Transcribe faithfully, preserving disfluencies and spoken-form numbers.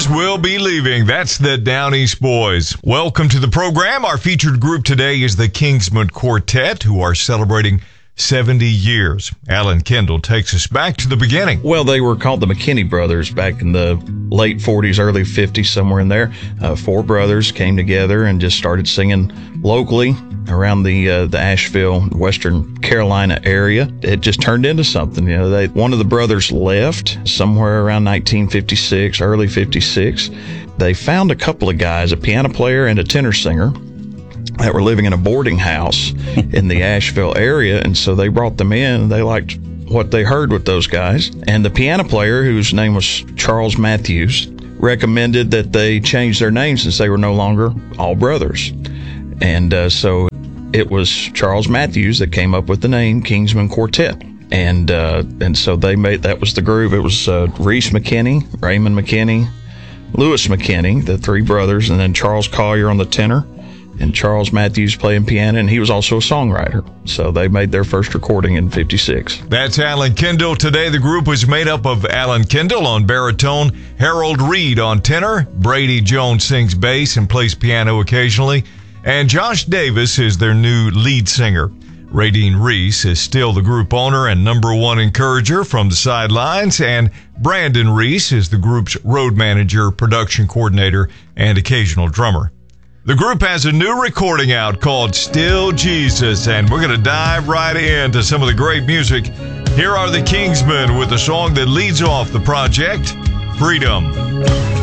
Boys will be leaving. That's the Down East Boys. Welcome to the program. Our featured group today is the Kingsmen Quartet, who are celebrating seventy years. Alan Kendall takes us back to the beginning. Well, they were called the McKinney Brothers back in the late forties, early fifties, somewhere in there. Uh, four brothers came together and just started singing locally around the uh, the Asheville, Western Carolina area. It just turned into something. You know, they one of the brothers left somewhere around nineteen fifty-six, early fifty-six. They found a couple of guys, a piano player and a tenor singer, that were living in a boarding house in the Asheville area, and so they brought them in. They liked what they heard with those guys, and the piano player, whose name was Charles Matthews, recommended that they change their name since they were no longer all brothers. And uh, so it was Charles Matthews that came up with the name Kingsmen Quartet. And uh, and so they made, that was the group. It was uh, Reese McKinney, Raymond McKinney, Lewis McKinney, the three brothers, and then Charles Collier on the tenor, and Charles Matthews playing piano, and he was also a songwriter. So they made their first recording in fifty-six. That's Alan Kendall. Today the group was made up of Alan Kendall on baritone, Harold Reed on tenor, Brady Jones sings bass and plays piano occasionally, and Josh Davis is their new lead singer. Radine Reese is still the group owner and number one encourager from the sidelines, and Brandon Reese is the group's road manager, production coordinator, and occasional drummer. The group has a new recording out called Still Jesus, and we're going to dive right into some of the great music. Here are the Kingsmen with the song that leads off the project, Freedom.